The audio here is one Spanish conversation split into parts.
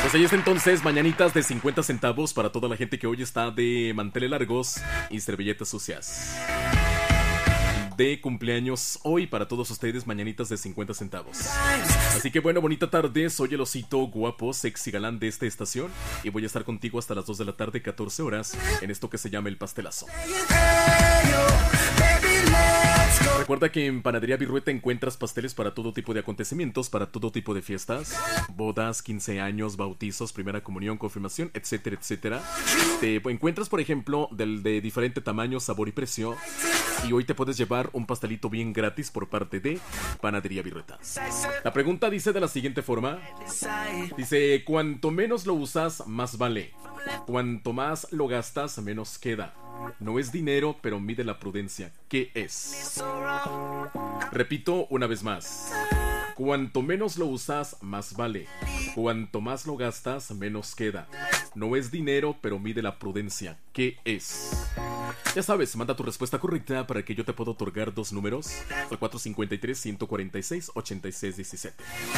Pues ahí está entonces, mañanitas de 50 centavos para toda la gente que hoy está de manteles largos y servilletas sucias. De cumpleaños hoy para todos ustedes, mañanitas de 50 centavos. Así que bueno, bonita tarde, soy el osito guapo, sexy galán de esta estación y voy a estar contigo hasta las 2 de la tarde, 14 horas, en esto que se llama El Pastelazo. Recuerda que en Panadería Virrueta encuentras pasteles para todo tipo de acontecimientos, para todo tipo de fiestas, bodas, 15 años, bautizos, primera comunión, confirmación, etcétera, etcétera. Te encuentras, por ejemplo, de diferente tamaño, sabor y precio. Y hoy te puedes llevar un pastelito bien gratis por parte de Panadería Virrueta. La pregunta dice de la siguiente forma. Dice, cuanto menos lo usas, más vale. Cuanto más lo gastas, menos queda. No es dinero, pero mide la prudencia. ¿Qué es? Repito una vez más. Cuanto menos lo usas, más vale. Cuanto más lo gastas, menos queda. No es dinero, pero mide la prudencia. ¿Qué es? Ya sabes, manda tu respuesta correcta para que yo te pueda otorgar 2 números al 453-146-8617.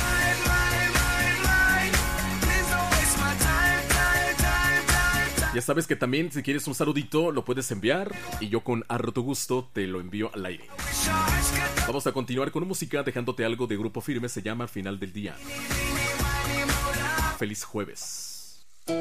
Ya sabes que también si quieres un saludito lo puedes enviar y yo con harto gusto te lo envío al aire. Vamos a continuar con música dejándote algo de Grupo Firme, se llama Final del Día. Feliz jueves.